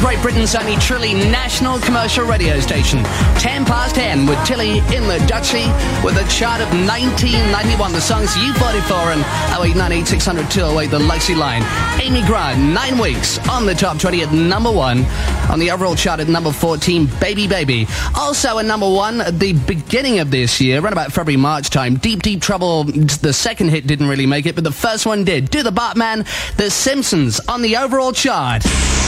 Great Britain's only truly national commercial radio station. 10 past 10 with Tilly in the Dutchie with a chart of 1991. The song's U44 and 0898 600 208, the Lacey line. Amy Grant, 9 weeks on the top 20 at number 1. On the overall chart at number 14, Baby Baby. Also at number 1 at the beginning of this year, around about February, March time. Deep, Deep Trouble, the second hit didn't really make it, but the first one did. Do the Bartman, The Simpsons on the overall chart.